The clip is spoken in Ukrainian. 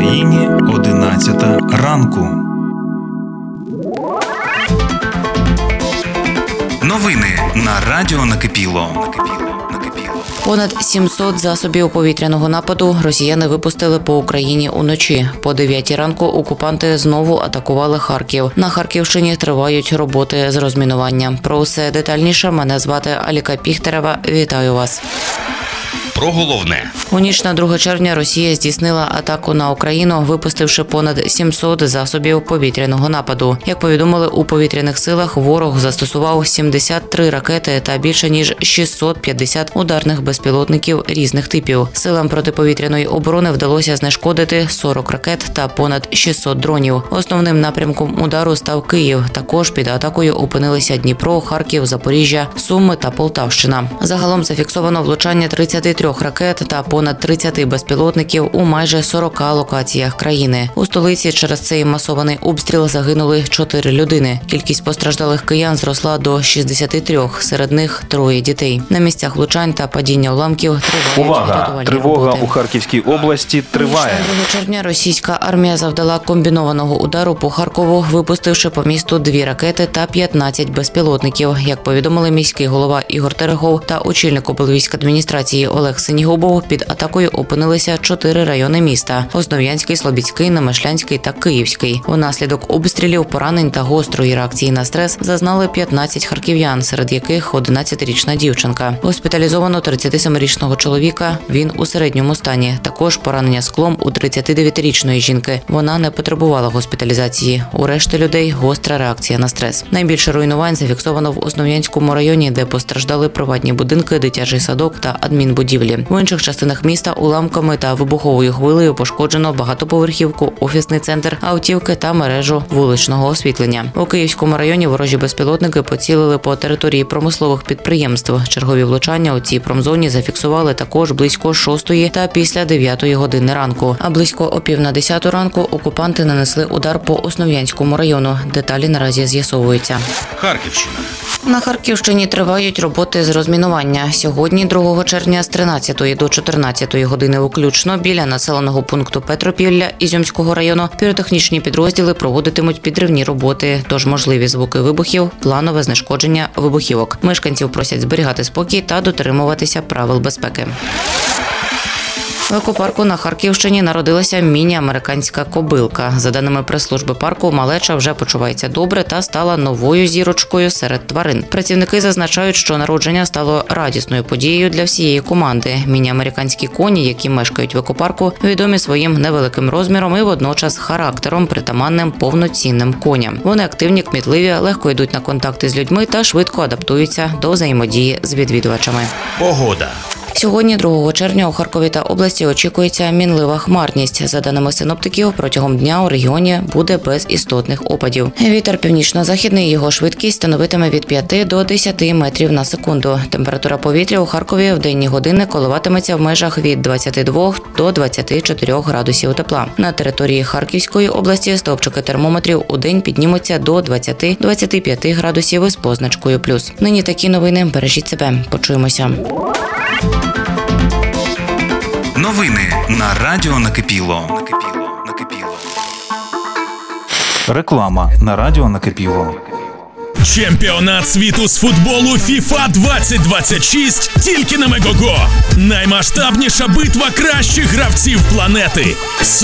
Україні 11 ранку. Новини на Радіо Накипіло. Понад 700 засобів повітряного нападу росіяни випустили по Україні уночі. По 9 ранку окупанти знову атакували Харків. На Харківщині тривають роботи з розмінування. Про все детальніше мене звати Аліка Піхтерева. Вітаю вас. Про головне. У ніч на 2 червня Росія здійснила атаку на Україну, випустивши понад 700 засобів повітряного нападу. Як повідомили у повітряних силах, ворог застосував 73 ракети та більше ніж 650 ударних безпілотників різних типів. Силам протиповітряної оборони вдалося знешкодити 40 ракет та понад 600 дронів. Основним напрямком удару став Київ. Також під атакою опинилися Дніпро, Харків, Запоріжжя, Суми та Полтавщина. Загалом зафіксовано влучання 33 ракет та понад 30 безпілотників у майже 40 локаціях країни. У столиці через цей масований обстріл загинули 4 людини. Кількість постраждалих киян зросла до 63, серед них 3 дітей. На місцях влучань та падіння уламків тривають рятувальні Тривога роботи. у Харківській області триває. 2 червня російська армія завдала комбінованого удару по Харкову, випустивши по місту 2 ракети та 15 безпілотників. Як повідомили міський голова Ігор Терехов та очільник облвійськадміністрації Олег Синігубов, під атакою опинилися 4 райони міста – Основ'янський, Слобідський, Немишлянський та Київський. Внаслідок обстрілів, поранень та гострої реакції на стрес зазнали 15 харків'ян, серед яких 11-річна дівчинка. Госпіталізовано 37-річного чоловіка, він у середньому стані. Також поранення склом у 39-річної жінки. Вона не потребувала госпіталізації. У решти людей гостра реакція на стрес. Найбільше руйнувань зафіксовано в Основ'янському районі, де постраждали приватні будинки, дитячий садок та адмінбудівлі. В інших частинах міста уламками та вибуховою хвилею пошкоджено багатоповерхівку, офісний центр, автівки та мережу вуличного освітлення. У Київському районі ворожі безпілотники поцілили по території промислових підприємств. Чергові влучання у цій промзоні зафіксували також близько 6 та після 9 години ранку. А близько о 9:50 ранку окупанти нанесли удар по Основ'янському району. Деталі наразі з'ясовуються. Харківщина. На Харківщині тривають роботи з розмінування. Сьогодні, 2 червня, з 13 до 14 години включно біля населеного пункту Петропілля Ізюмського району піротехнічні підрозділи проводитимуть підривні роботи, тож можливі звуки вибухів, планове знешкодження вибухівок. Мешканців просять зберігати спокій та дотримуватися правил безпеки. В екопарку на Харківщині народилася міні-американська кобилка. За даними прес-служби парку, малеча вже почувається добре та стала новою зірочкою серед тварин. Працівники зазначають, що народження стало радісною подією для всієї команди. Міні-американські коні, які мешкають в екопарку, відомі своїм невеликим розміром і водночас характером, притаманним повноцінним коням. Вони активні, кмітливі, легко йдуть на контакти з людьми та швидко адаптуються до взаємодії з відвідувачами. Погода. Сьогодні, 2 червня, у Харкові та області очікується мінлива хмарність. За даними синоптиків, протягом дня у регіоні буде без істотних опадів. Вітер північно-західний, його швидкість становитиме від 5 до 10 метрів на секунду. Температура повітря у Харкові в денні години коливатиметься в межах від 22 до 24 градусів тепла. На території Харківської області стовпчики термометрів у день піднімуться до 20-25 градусів із позначкою плюс. Нині такі новини. Бережіть себе. Почуємося. Новини на Радіо Накипіло. Реклама на Радіо Накипіло. Чемпіонат світу з футболу FIFA 2026 тільки на Мегого. Наймасштабніша битва кращих гравців планети.